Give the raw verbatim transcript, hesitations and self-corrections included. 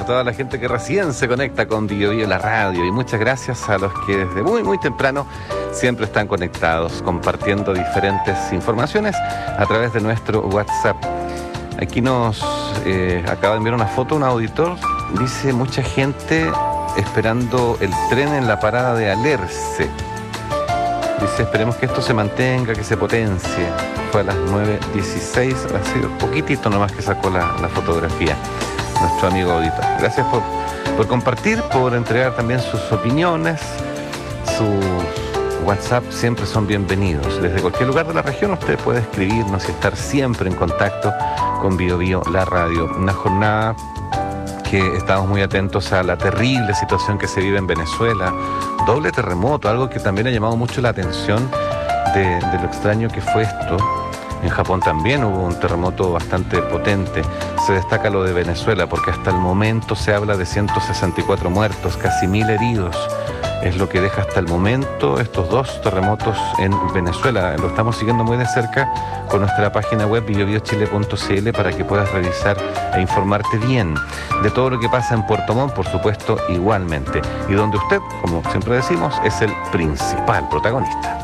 toda la gente que recién se conecta con Bio Bio la radio, y muchas gracias a los que desde muy muy temprano siempre están conectados, compartiendo diferentes informaciones a través de nuestro WhatsApp. Aquí nos eh, acaba de enviar una foto un auditor, dice mucha gente esperando el tren en la parada de Alerce. Dice, esperemos que esto se mantenga, que se potencie. Fue a las nueve dieciséis, ha sido poquitito nomás que sacó la, la fotografía nuestro amigo auditor. Gracias por, por compartir, por entregar también sus opiniones. Sus WhatsApp siempre son bienvenidos. Desde cualquier lugar de la región usted puede escribirnos y estar siempre en contacto con Bio Bio la radio. Una jornada que estamos muy atentos a la terrible situación que se vive en Venezuela. Doble terremoto, algo que también ha llamado mucho la atención de, de lo extraño que fue esto. En Japón también hubo un terremoto bastante potente. Se destaca lo de Venezuela porque hasta el momento se habla de ciento sesenta y cuatro muertos, casi mil heridos. Es lo que deja hasta el momento estos dos terremotos en Venezuela. Lo estamos siguiendo muy de cerca con nuestra página web bio bio chile punto c l para que puedas revisar e informarte bien de todo lo que pasa en Puerto Montt, por supuesto, igualmente. Y donde usted, como siempre decimos, es el principal protagonista.